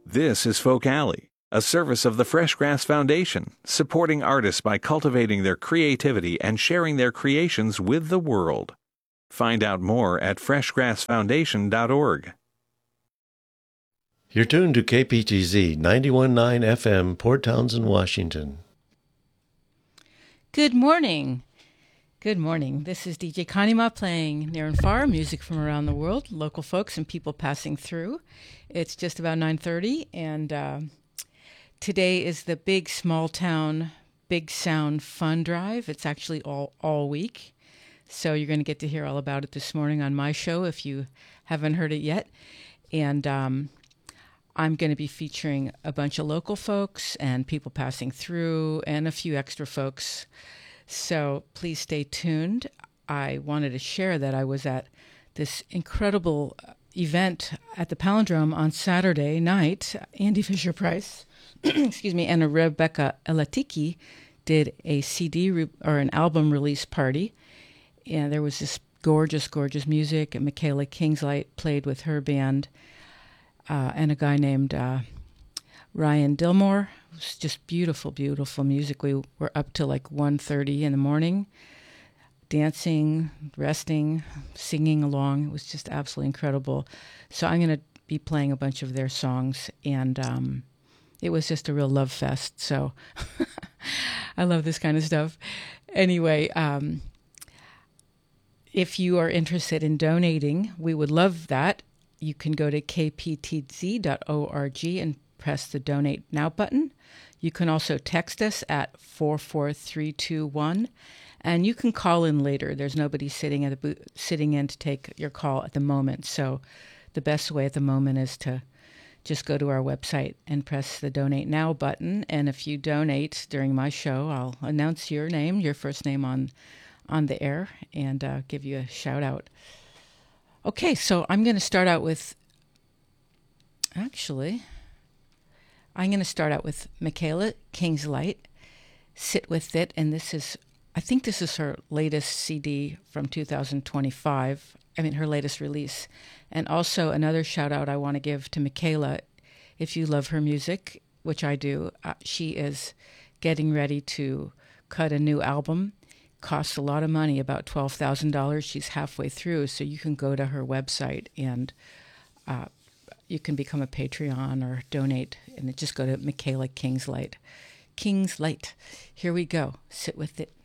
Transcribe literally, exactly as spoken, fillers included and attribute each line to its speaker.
Speaker 1: This is Folk Alley, a service of the Freshgrass Foundation, supporting artists by cultivating their creativity and sharing their creations with the world. Find out more at freshgrass foundation dot org.
Speaker 2: You're tuned to K P T Z ninety-one point nine F M, Port Townsend, Washington.
Speaker 3: Good morning. Good morning. This is D J Kanima playing near and far music from around the world, local folks and people passing through. It's just about nine thirty, and uh, today is the Big Small Town Big Sound Fun Drive. It's actually all, all week, so you're going to get to hear all about it this morning on my show if you haven't heard it yet. And um, I'm going to be featuring a bunch of local folks and people passing through and a few extra folks. So please stay tuned. I wanted to share that I was at this incredible event at the Palindrome on Saturday night. Andy Fisher-Price, excuse me, and Rebecca Elatiki did a C D re- or an album release party. And there was this gorgeous, gorgeous music. And Michaela Kingslight played with her band, uh, and a guy named uh, Ryan Dillmore. It was just beautiful, beautiful music. We were up till like one thirty in the morning, dancing, resting, singing along. It was just absolutely incredible. So I'm going to be playing a bunch of their songs, and um, it was just a real love fest. So I love this kind of stuff. Anyway, um, if you are interested in donating, we would love that. You can go to k p t z dot org and press the Donate Now button. You can also text us at four four three two one, and you can call in later. There's nobody sitting at the booth, sitting in to take your call at the moment. So the best way at the moment is to just go to our website and press the Donate Now button. And if you donate during my show, I'll announce your name, your first name on on the air, and uh, give you a shout out. Okay, so I'm going to start out with, actually, I'm going to start out with Michaela Kingslight, Sit With It, and this is, I think this is her latest C D from two thousand twenty-five, I mean her latest release. And also another shout out I want to give to Michaela, if you love her music, which I do. Uh, she is getting ready to cut a new album. Costs a lot of money, about twelve thousand dollars. She's halfway through, so you can go to her website and uh, you can become a Patreon or donate, and just go to Michaela Kingslight. Kingslight. Here we go. Sit With It.